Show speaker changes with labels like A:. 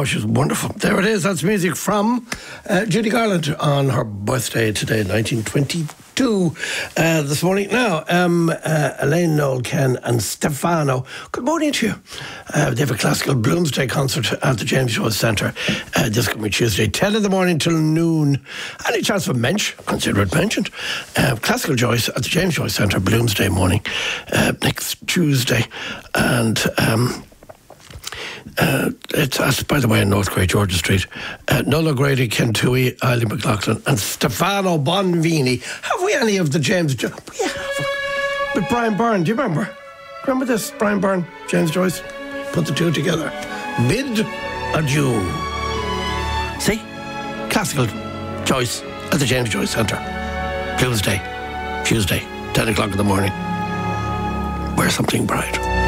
A: she's wonderful. There it is. That's music from Judy Garland on her birthday today, 1922. This morning. Now, Elaine, Noel, Ken and Stefano, good morning to you. They have a classical Bloomsday concert at the James Joyce Centre this coming Tuesday, 10 in the morning till noon. Any chance for mensch? Consider it mentioned. Classical Joyce at the James Joyce Centre, Bloomsday morning, next Tuesday. And it's, by the way, in North Great Georgia Street. Noel O'Grady, Ken Toohey, Eileen McLaughlin and Stefano Bonvini. Have we any of the James Joyce? We have. With Brian Byrne, do you remember? Remember this? Brian Byrne, James Joyce? Put the two together. Bid adieu. See? Classical Joyce at the James Joyce Centre. Tuesday, 10 o'clock in the morning. Wear something bright.